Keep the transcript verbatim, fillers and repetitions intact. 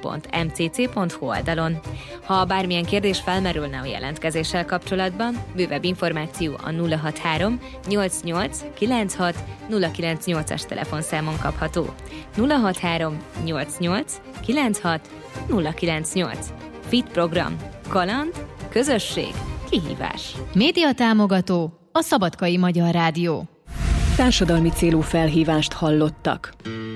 pont m c c pont h u oldalon. Ha bármilyen kérdés felmerülne a jelentkezéssel kapcsolatban, bővebb információ a nulla hatvanhárom nyolcvannyolc kilencvenhat nulla kilencvennyolcas telefonszámon kapható. nulla hatvanhárom nyolcvannyolc kilencvenhat nulla kilencvennyolc. Fit program. Kaland, közösség, kihívás. Média támogató a Szabadkai Magyar Rádió. Társadalmi célú felhívást hallottak.